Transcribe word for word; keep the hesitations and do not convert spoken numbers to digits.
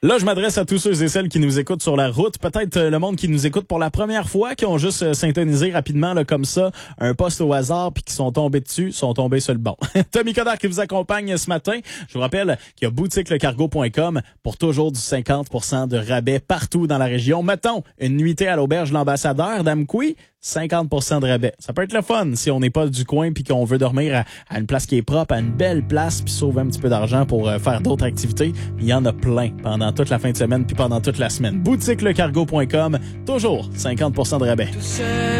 Là, je m'adresse à tous ceux et celles qui nous écoutent sur la route. Peut-être euh, le monde qui nous écoute pour la première fois, qui ont juste euh, syntonisé rapidement là, comme ça, un poste au hasard, puis qui sont tombés dessus, sont tombés sur le bon. Tommy Coderre qui vous accompagne ce matin. Je vous rappelle qu'il y a boutique le cargo point com pour toujours du cinquante pour cent de rabais partout dans la région. Mettons, une nuitée à l'auberge L'Ambassadeur d'Amqui, cinquante pour cent de rabais. Ça peut être le fun si on n'est pas du coin puis qu'on veut dormir à, à une place qui est propre, à une belle place, puis sauver un petit peu d'argent pour euh, faire d'autres activités. Il y en a plein pendant toute la fin de semaine puis pendant toute la semaine. boutique le cargo point com, toujours cinquante pour cent de rabais.